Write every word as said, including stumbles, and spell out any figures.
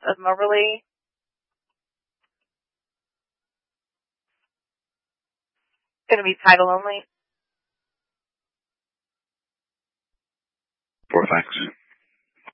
of Moberly. Going to be title only. Four thanks.